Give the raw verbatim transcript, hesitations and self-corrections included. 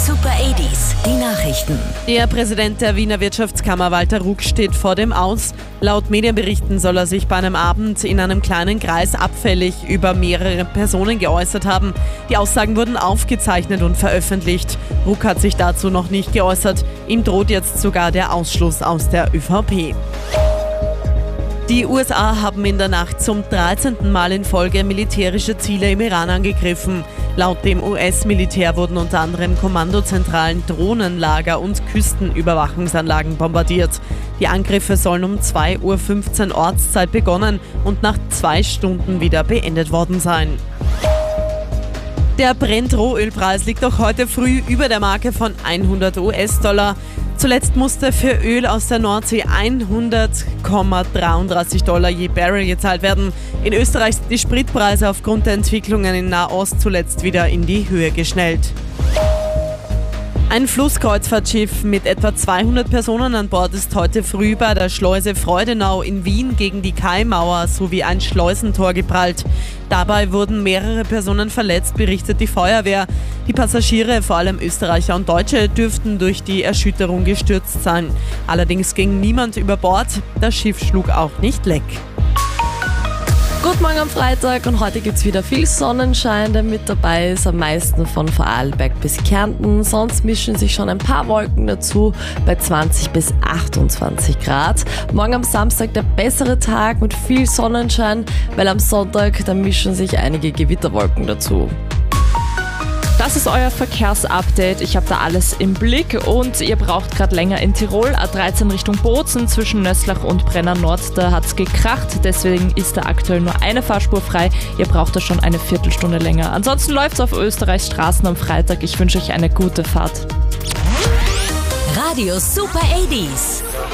Super achtziger, die Nachrichten. Der Präsident der Wiener Wirtschaftskammer Walter Ruck steht vor dem Aus. Laut Medienberichten soll er sich bei einem Abend in einem kleinen Kreis abfällig über mehrere Personen geäußert haben. Die Aussagen wurden aufgezeichnet und veröffentlicht. Ruck hat sich dazu noch nicht geäußert. Ihm droht jetzt sogar der Ausschluss aus der ÖVP. Die U S A haben in der Nacht zum dreizehnten Mal in Folge militärische Ziele im Iran angegriffen. Laut dem U S-Militär wurden unter anderem Kommandozentralen, Drohnenlager und Küstenüberwachungsanlagen bombardiert. Die Angriffe sollen um zwei Uhr fünfzehn Ortszeit begonnen und nach zwei Stunden wieder beendet worden sein. Der Brent-Rohölpreis liegt auch heute früh über der Marke von hundert US-Dollar. Zuletzt musste für Öl aus der Nordsee hundert Komma dreiunddreißig Dollar je Barrel gezahlt werden. In Österreich sind die Spritpreise aufgrund der Entwicklungen in Nahost zuletzt wieder in die Höhe geschnellt. Ein Flusskreuzfahrtschiff mit etwa zweihundert Personen an Bord ist heute früh bei der Schleuse Freudenau in Wien gegen die Kaimauer sowie ein Schleusentor geprallt. Dabei wurden mehrere Personen verletzt, berichtet die Feuerwehr. Die Passagiere, vor allem Österreicher und Deutsche, dürften durch die Erschütterung gestürzt sein. Allerdings ging niemand über Bord, das Schiff schlug auch nicht leck. Guten Morgen am Freitag und heute gibt es wieder viel Sonnenschein, der mit dabei ist, am meisten von Vorarlberg bis Kärnten. Sonst mischen sich schon ein paar Wolken dazu bei zwanzig bis achtundzwanzig Grad. Morgen am Samstag der bessere Tag mit viel Sonnenschein, weil am Sonntag da mischen sich einige Gewitterwolken dazu. Das ist euer Verkehrsupdate. Ich habe da alles im Blick und ihr braucht gerade länger in Tirol. A dreizehn Richtung Bozen zwischen Nöslach und Brenner Nord, da hat es gekracht. Deswegen ist da aktuell nur eine Fahrspur frei. Ihr braucht da schon eine Viertelstunde länger. Ansonsten läuft es auf Österreichs Straßen am Freitag. Ich wünsche euch eine gute Fahrt. Radio Super achtziger.